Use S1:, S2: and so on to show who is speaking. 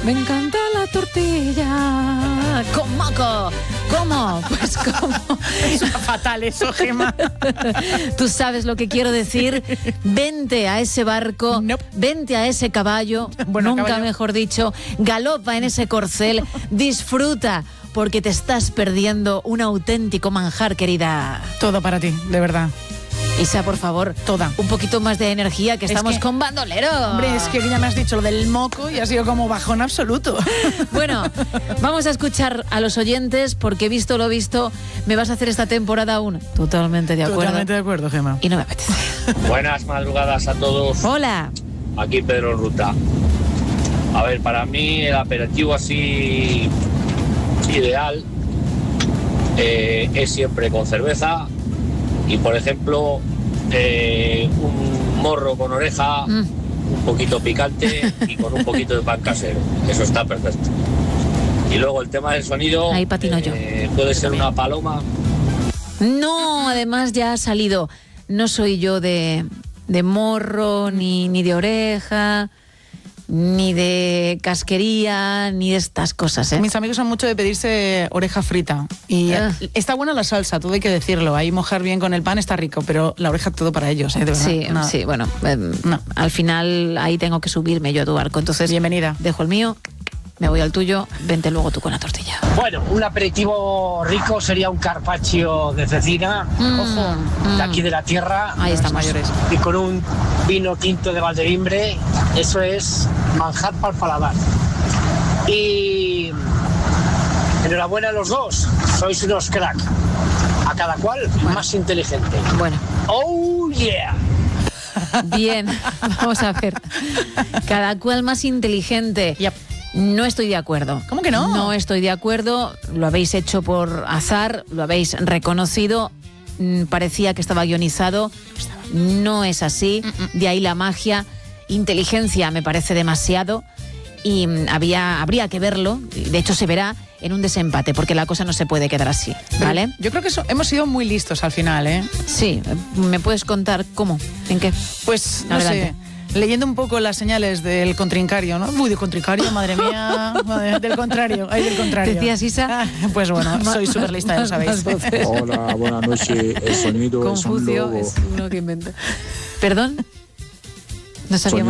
S1: Me encanta la tortilla con moco. ¿Cómo? Pues ¿cómo?
S2: Es fatal eso, Gemma.
S1: Tú sabes lo que quiero decir. Vente a ese barco,
S2: Nope.
S1: vente a ese caballo,
S2: Bueno,
S1: nunca
S2: caballo.
S1: mejor dicho, galopa en ese corcel, disfruta, porque te estás perdiendo un auténtico manjar, querida.
S2: Todo para ti, de verdad.
S1: Isa, por favor,
S2: Toda.
S1: un poquito más de energía, que
S2: Es
S1: estamos
S2: que-
S1: con bandolero.
S2: Hombre, es que ya me has dicho lo del moco y ha sido como bajón absoluto.
S1: Bueno, vamos a escuchar a los oyentes, porque visto lo visto, me vas a hacer esta temporada aún totalmente de acuerdo.
S2: Totalmente de acuerdo, Gemma.
S1: Y no me apetece.
S3: Buenas madrugadas a todos.
S1: Hola.
S3: Aquí Pedro Ruta. A ver, para mí el aperitivo así ideal es siempre con cerveza y, por ejemplo, un morro con oreja, un poquito picante y con un poquito de pan casero. Eso está perfecto. Y luego el tema del sonido,
S1: Ahí patino yo.
S3: puede ser una paloma.
S1: No, además ya ha salido. No soy yo de morro, ni de oreja, ni de casquería, ni de estas cosas, ¿eh?
S2: Mis amigos son mucho de pedirse oreja frita. Y está buena la salsa, todo hay que decirlo. Ahí mojar bien con el pan está rico, pero la oreja todo para ellos, ¿eh? De verdad.
S1: Sí,
S2: Nada.
S1: sí, bueno,
S2: No.
S1: al final ahí tengo que subirme yo a tu barco. Entonces,
S2: Bienvenida.
S1: dejo el mío, me voy al tuyo, vente luego tú con la tortilla.
S4: Bueno, un aperitivo rico sería un carpaccio de cecina, de aquí de la tierra.
S1: Ahí estamos.
S2: Mayores.
S4: Y con un vino tinto de Valdevimbre, eso es manjar para el paladar. Y enhorabuena a los dos, sois unos crack. A cada cual más inteligente.
S1: Bueno,
S4: ¡Oh, yeah!
S1: bien, vamos a ver. Cada cual más inteligente.
S2: Yep.
S1: No estoy de acuerdo.
S2: ¿Cómo que no?
S1: No estoy de acuerdo. Lo habéis hecho por azar, lo habéis reconocido. Parecía que estaba guionizado. No es así. De ahí la magia. Inteligencia me parece demasiado. Y habría que verlo. De hecho, se verá en un desempate, porque la cosa no se puede quedar así, ¿vale?
S2: Yo creo que hemos sido muy listos al final, ¿eh?
S1: Sí, ¿me puedes contar cómo? ¿En qué?
S2: Pues, no
S1: Adelante.
S2: sé, leyendo un poco las señales del contrincario, ¿no? Uy, del contrincario, madre mía, del contrario, del contrario.
S1: ¿Decías, Isa?
S2: Ah, pues bueno, soy súper lista, ya lo sabéis.
S5: Hola, buenas noches. El sonido es un
S1: Confucio
S5: lobo.
S1: es uno que inventa. ¿Perdón? No sabía.